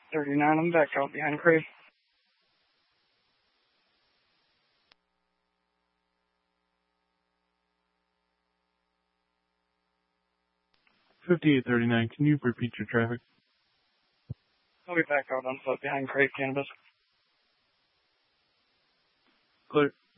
3839, I'm back out behind Crave. $58.39. Can you repeat your traffic? I'll be back out on foot behind Crave Cannabis. Clear.